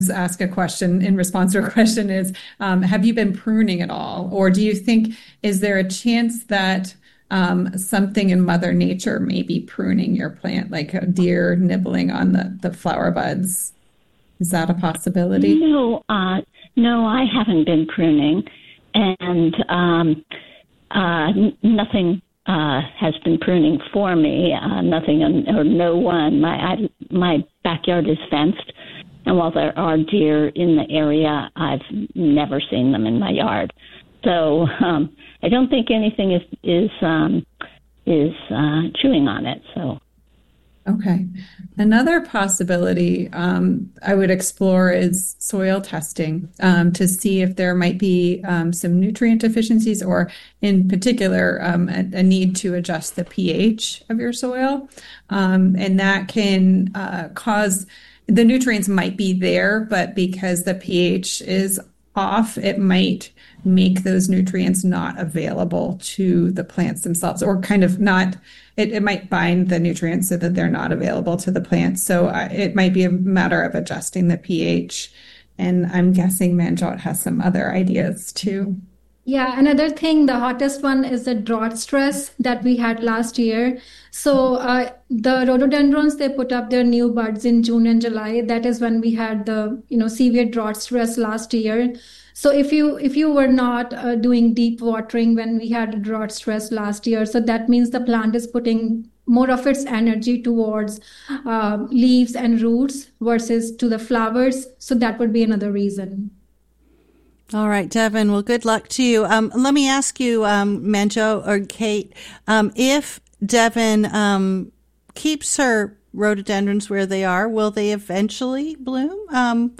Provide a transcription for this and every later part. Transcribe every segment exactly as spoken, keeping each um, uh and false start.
ask a question in response to a question is, um, have you been pruning at all? Or do you think, is there a chance that um, something in Mother Nature may be pruning your plant, like a deer nibbling on the, the flower buds? Is that a possibility? No, uh, no, I haven't been pruning, and um, uh, n- nothing uh, has been pruning for me. Uh, nothing, or no one. My I, my backyard is fenced. And while there are deer in the area, I've never seen them in my yard. So um, I don't think anything is is um, is uh, chewing on it. So, okay. Another possibility um, I would explore is soil testing um, to see if there might be um, some nutrient deficiencies, or in particular, um, a, a need to adjust the pH of your soil, um, and that can uh, cause. The nutrients might be there, but because the pH is off, it might make those nutrients not available to the plants themselves, or kind of not, it, it might bind the nutrients so that they're not available to the plants. So uh, it might be a matter of adjusting the pH. And I'm guessing Manjot has some other ideas too. Yeah, another thing, the hottest one is the drought stress that we had last year. So uh, the rhododendrons, they put up their new buds in June and July. That is when we had the, you know, severe drought stress last year. So if you if you were not uh, doing deep watering when we had drought stress last year, so that means the plant is putting more of its energy towards uh, leaves and roots versus to the flowers. So that would be another reason. All right, Devin. Well, good luck to you. Um, let me ask you, um, Manjot or Kate, um, if Devin um, keeps her rhododendrons where they are, will they eventually bloom? Um,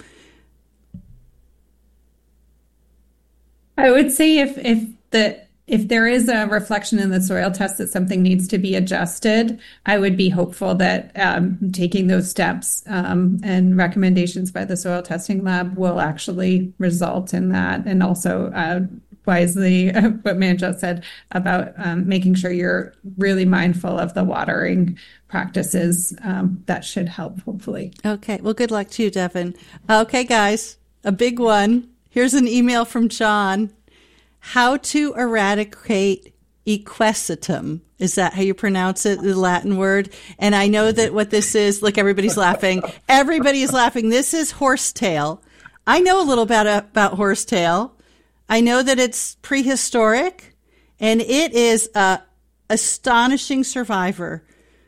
I would say if if the if there is a reflection in the soil test that something needs to be adjusted, I would be hopeful that um, taking those steps um, and recommendations by the soil testing lab will actually result in that. And also uh, wisely what Manjot said about um, making sure you're really mindful of the watering practices. Um, that should help, hopefully. Okay. Well, good luck to you, Devin. Okay, guys, a big one. Here's an email from John. How to eradicate equisetum. Is that how you pronounce it, the Latin word? And I know that what this is, look, everybody's laughing. Everybody is laughing. This is horsetail. I know a little bit about horsetail. I know that it's prehistoric, and it is a astonishing survivor.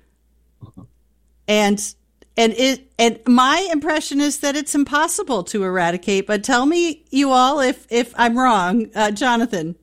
And And it and my impression is that it's impossible to eradicate. But tell me, you all, if if I'm wrong, uh, Jonathan.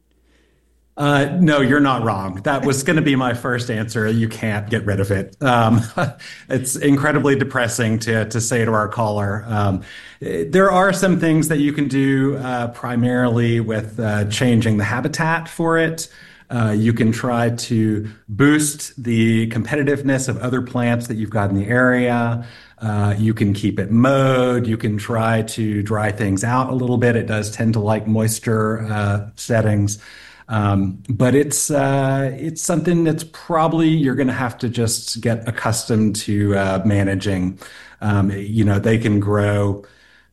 Uh, no, you're not wrong. That was going to be my first answer. You can't get rid of it. Um, it's incredibly depressing to to say to our caller. Um, there are some things that you can do, uh, primarily with uh, changing the habitat for it. Uh, you can try to boost the competitiveness of other plants that you've got in the area. Uh, you can keep it mowed. You can try to dry things out a little bit. It does tend to like moisture uh, settings. Um, but it's uh, it's something that's probably you're going to have to just get accustomed to uh, managing. Um, you know, they can grow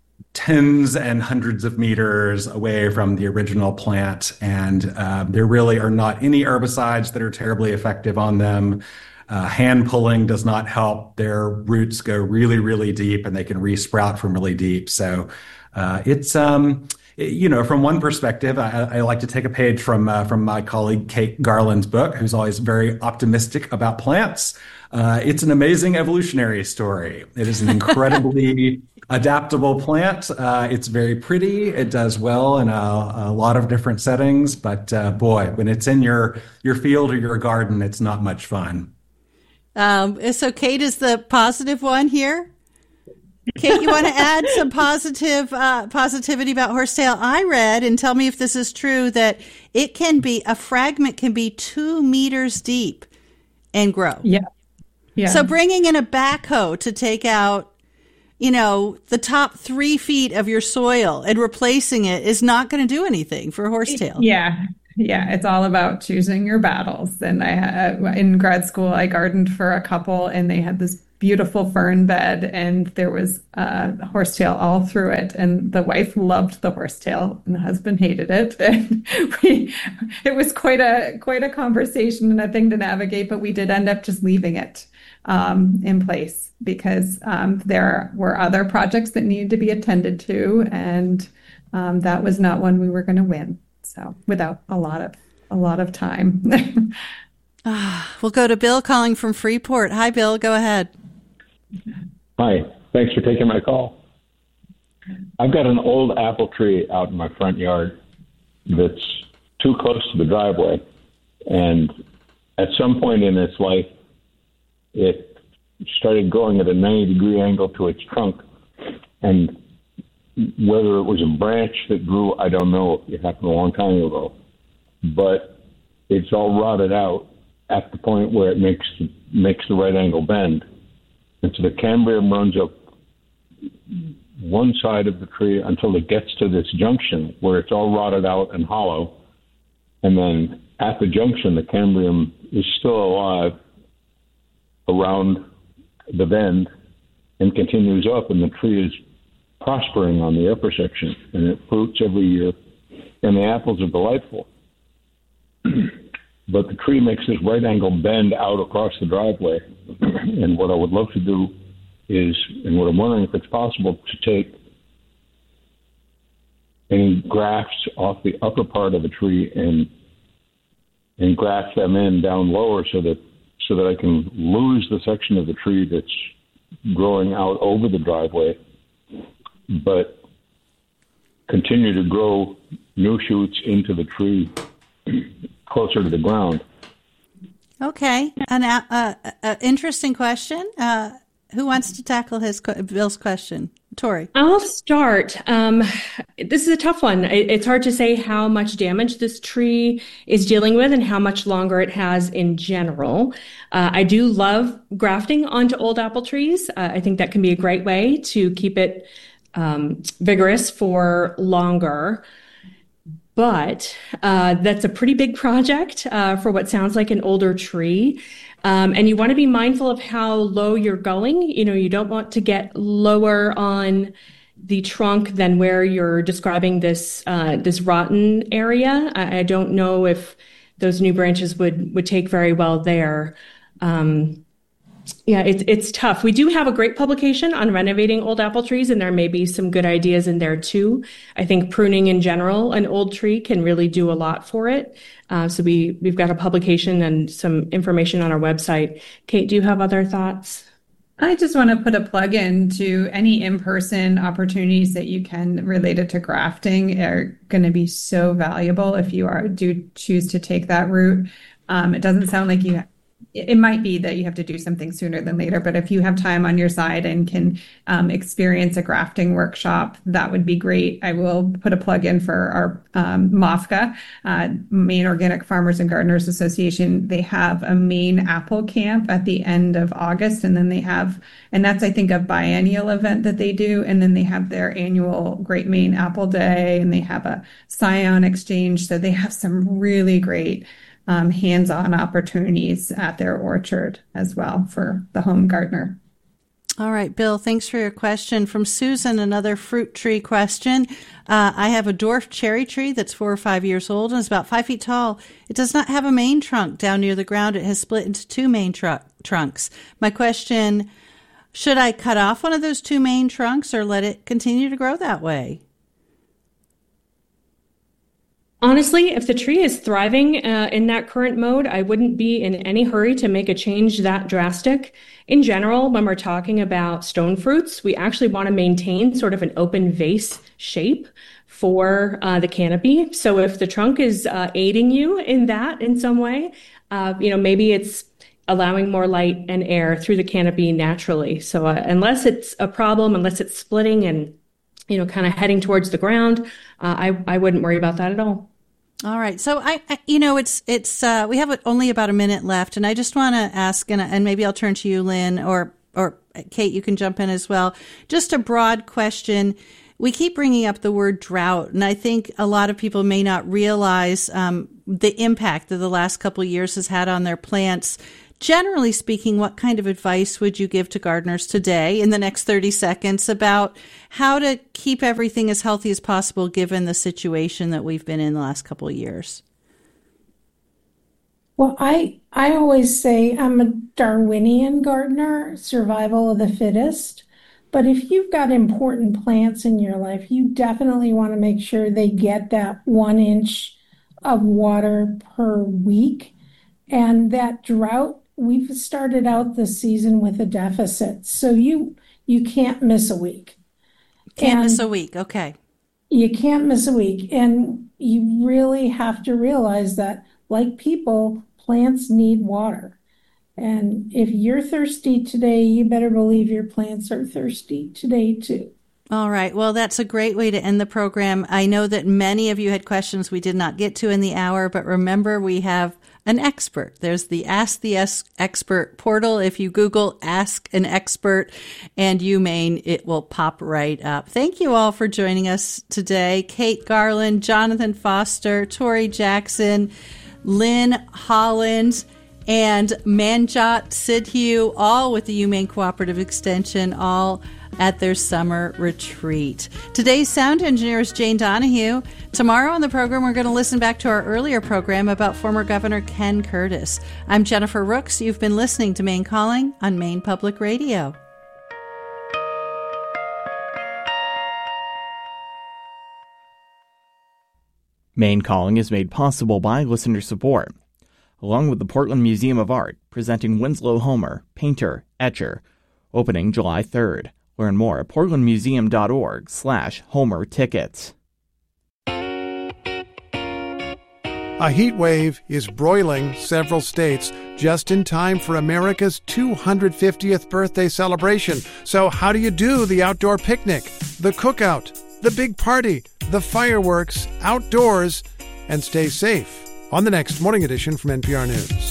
tens and hundreds of meters away from the original plant, and uh, there really are not any herbicides that are terribly effective on them. Uh, hand pulling does not help. Their roots go really, really deep, and they can re-sprout from really deep. So uh, it's, um, it, you know, from one perspective, I, I like to take a page from uh, from my colleague Kate Garland's book, who's always very optimistic about plants. Uh, it's an amazing evolutionary story. It is an incredibly adaptable plant. Uh, it's very pretty. It does well in a, a lot of different settings. But uh, boy, when it's in your your field or your garden, it's not much fun. Um, so Kate is the positive one here. Kate, you want to add some positive uh, positivity about horsetail? I read, and tell me if this is true, that it can be, a fragment can be two meters deep and grow. Yeah. Yeah. So bringing in a backhoe to take out, you know, the top three feet of your soil and replacing it is not going to do anything for horsetail. Yeah. Yeah. It's all about choosing your battles. And I, uh, in grad school, I gardened for a couple, and they had this beautiful fern bed, and there was uh, horsetail all through it. And the wife loved the horsetail, and the husband hated it. And we, it was quite a quite a conversation and a thing to navigate. But we did end up just leaving it um, in place because um, there were other projects that needed to be attended to, and um, that was not one we were going to win. So without a lot of a lot of time. Ah, we'll go to Bill calling from Freeport. Hi, Bill. Go ahead. Hi. Thanks for taking my call. I've got an old apple tree out in my front yard that's too close to the driveway. And at some point in its life, it started growing at a ninety degree angle to its trunk. And whether it was a branch that grew, I don't know. It happened a long time ago. But it's all rotted out at the point where it makes makes the right angle bend. And so the cambium runs up one side of the tree until it gets to this junction where it's all rotted out and hollow. And then at the junction, the cambium is still alive around the bend and continues up, and the tree is prospering on the upper section, and it fruits every year, and the apples are delightful. But the tree makes this right angle bend out across the driveway. And what I would love to do is, and what I'm wondering if it's possible to take any grafts off the upper part of the tree and and graft them in down lower so that so that I can lose the section of the tree that's growing out over the driveway, but continue to grow new shoots into the tree closer to the ground. Okay, an uh, uh, uh, interesting question. Uh, who wants to tackle his Bill's question? Tori. I'll start. Um, this is a tough one. It, it's hard to say how much damage this tree is dealing with and how much longer it has in general. Uh, I do love grafting onto old apple trees. Uh, I think that can be a great way to keep it um, vigorous for longer. But uh, that's a pretty big project uh, for what sounds like an older tree. Um, and you want to be mindful of how low you're going. You know, you don't want to get lower on the trunk than where you're describing this uh, this rotten area. I, I don't know if those new branches would would take very well there. Um, Yeah, it's it's tough. We do have a great publication on renovating old apple trees, and there may be some good ideas in there too. I think pruning in general, an old tree can really do a lot for it. Uh, so we we've got a publication and some information on our website. Kate, do you have other thoughts? I just want to put a plug in to any in-person opportunities that you can related to grafting are going to be so valuable if you are do choose to take that route. Um, it doesn't sound like you. It might be that you have to do something sooner than later, but if you have time on your side and can um, experience a grafting workshop, that would be great. I will put a plug in for our um, M O F G A, uh, Maine Organic Farmers and Gardeners Association. They have a Maine apple camp at the end of August, and then they have, and that's, I think, a biennial event that they do, and then they have their annual Great Maine Apple Day, and they have a Scion exchange, so they have some really great Um, hands-on opportunities at their orchard as well for the home gardener. All right, Bill, thanks for your question. From Susan, another fruit tree question. Uh, I have a dwarf cherry tree that's four or five years old and is about five feet tall. It does not have a main trunk down near the ground. It has split into two main tr- trunks. My question, should I cut off one of those two main trunks or let it continue to grow that way? Honestly, if the tree is thriving uh, in that current mode, I wouldn't be in any hurry to make a change that drastic. In general, when we're talking about stone fruits, we actually want to maintain sort of an open vase shape for uh, the canopy. So if the trunk is uh, aiding you in that in some way, uh, you know, maybe it's allowing more light and air through the canopy naturally. So uh, unless it's a problem, unless it's splitting and you know, kind of heading towards the ground, uh, I, I wouldn't worry about that at all. All right. So I, I you know, it's, it's, uh, we have only about a minute left, and I just want to ask, and, and maybe I'll turn to you, Lynn, or, or Kate, you can jump in as well. Just a broad question. We keep bringing up the word drought, and I think a lot of people may not realize, um, the impact that the last couple of years has had on their plants. generally speaking, what kind of advice would you give to gardeners today in the next thirty seconds about how to keep everything as healthy as possible given the situation that we've been in the last couple of years? Well, I I always say I'm a Darwinian gardener, survival of the fittest. But if you've got important plants in your life, you definitely want to make sure they get that one inch of water per week. And that drought, we've started out the season with a deficit. So you you can't miss a week. Can't and miss a week. Okay. You can't miss a week. And you really have to realize that, like people, plants need water. And if you're thirsty today, you better believe your plants are thirsty today too. All right. Well, that's a great way to end the program. I know that many of you had questions we did not get to in the hour, but remember, we have an expert. There's the Ask the Expert portal. If you Google Ask an Expert and UMaine, it will pop right up. Thank you all for joining us today. Kate Garland, Jonathan Foster, Tori Jackson, Lynn Holland, and Manjot Sidhu, all with the UMaine Cooperative Extension, all at their summer retreat. Today's sound engineer is Jane Donahue. Tomorrow on the program, we're going to listen back to our earlier program about former Governor Ken Curtis. I'm Jennifer Rooks. You've been listening to Maine Calling on Maine Public Radio. Maine Calling is made possible by listener support. Along with the Portland Museum of Art, presenting Winslow Homer, painter, etcher, opening July third. Learn more at portlandmuseum.org slash Homer tickets. A heat wave is broiling several states just in time for America's two hundred fiftieth birthday celebration. So how do you do the outdoor picnic, the cookout, the big party, the fireworks, outdoors, and stay safe? On the next Morning Edition from N P R News.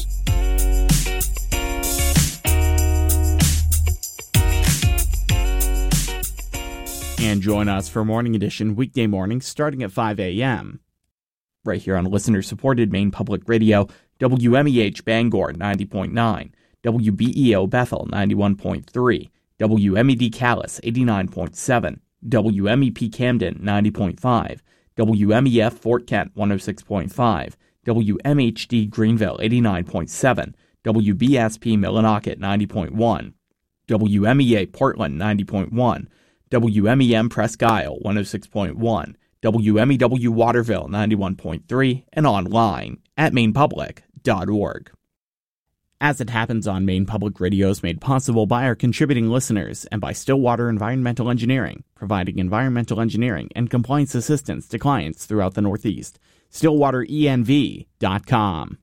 And join us for Morning Edition weekday mornings starting at five a.m. right here on listener-supported Maine Public Radio, W M E H Bangor ninety point nine, W B E O Bethel ninety-one point three, W M E D Calais eighty-nine point seven, W M E P Camden ninety point five, W M E F Fort Kent one oh six point five, W M H D Greenville eighty-nine point seven, W B S P Millinocket ninety point one, W M E A Portland ninety point one, W M E M Presque Isle one oh six point one, W M E W Waterville ninety-one point three, and online at maine public dot org. As It Happens on Maine Public Radio is made possible by our contributing listeners and by Stillwater Environmental Engineering, providing environmental engineering and compliance assistance to clients throughout the Northeast. stillwater E N V dot com.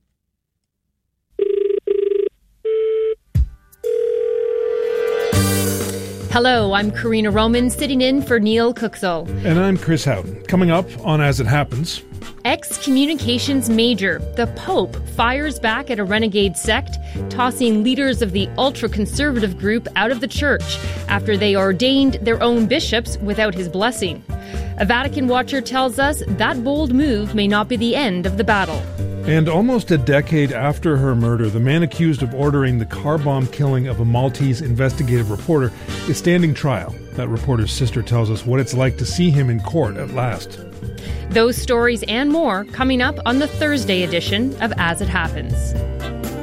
Hello, I'm Karina Roman, sitting in for Neil Cookzell. And I'm Chris Houghton. Coming up on As It Happens... Excommunications major. The Pope fires back at a renegade sect, tossing leaders of the ultra-conservative group out of the church after they ordained their own bishops without his blessing. A Vatican watcher tells us that bold move may not be the end of the battle. And almost a decade after her murder, the man accused of ordering the car bomb killing of a Maltese investigative reporter is standing trial. That reporter's sister tells us what it's like to see him in court at last. Those stories and more coming up on the Thursday edition of As It Happens.